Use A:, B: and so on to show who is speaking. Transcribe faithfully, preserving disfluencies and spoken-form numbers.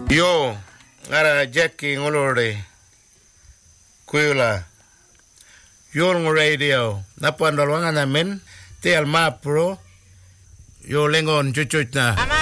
A: Yo, ngara Jackie ngolore. Kuila. Yo ng radio. Napandalwangan namin. Te alma pro. Yo lengon chuchuch na.